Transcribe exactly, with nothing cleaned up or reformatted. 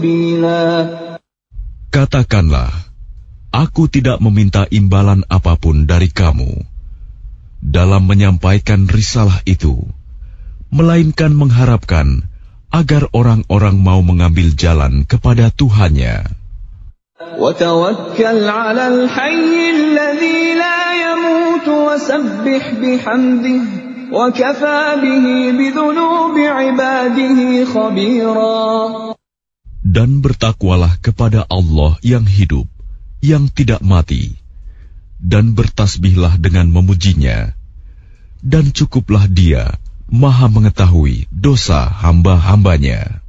Katakanlah, aku tidak meminta imbalan apapun dari kamu dalam menyampaikan risalah itu, melainkan mengharapkan agar orang-orang mau mengambil jalan kepada Tuhannya. وَتَوَكَّلْ عَلَى الْحَيِّ الَّذِي لَا يَمُوتُ وَسَبِّحْ بِحَمْدِهِ وَكَفَى بِهِ بِذُنُوبِ عِبَادِهِ خَبِيرًا. Dan bertakwalah kepada Allah yang hidup, yang tidak mati, dan bertasbihlah dengan memujinya, dan cukuplah Dia Maha mengetahui dosa hamba-hambanya.